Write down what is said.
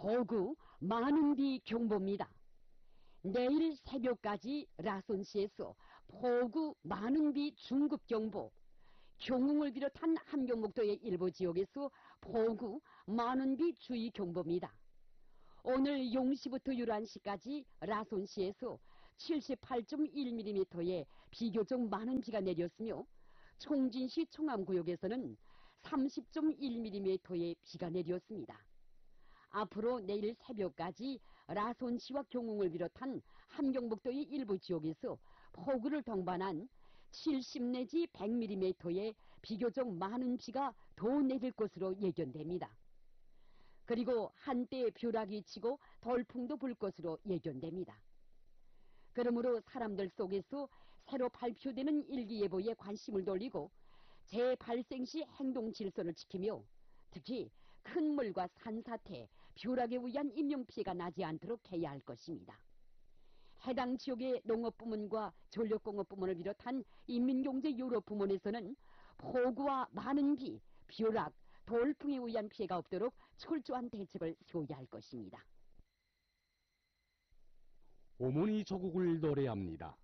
폭우 많은 비 경보입니다. 내일 새벽까지 라손시에서 폭우 많은 비 중급경보, 경웅을 비롯한 함경북도의 일부 지역에서 폭우 많은 비 주의경보입니다. 오늘 0시부터 11시까지 라손시에서 78.1mm의 비교적 많은 비가 내렸으며 총진시 총암구역에서는 30.1mm의 비가 내렸습니다. 앞으로 내일 새벽까지 라손시와 경웅을 비롯한 함경북도의 일부 지역에서 폭우를 동반한 70 내지 100mm의 비교적 많은 비가 더 내릴 것으로 예견됩니다. 그리고 한때 벼락이 치고 돌풍도 불 것으로 예견됩니다. 그러므로 사람들 속에서 새로 발표되는 일기예보에 관심을 돌리고 재발생 시 행동 질서를 지키며 특히 큰 물과 산사태, 벼락에 의한 인명피해가 나지 않도록 해야 할 것입니다. 해당 지역의 농업부문과 전력공업부문을 비롯한 인민경제유럽부문에서는 폭우와 많은 비, 벼락, 돌풍에 의한 피해가 없도록 철저한 대책을 세워야 할 것입니다. 어머니 조국을 노래합니다.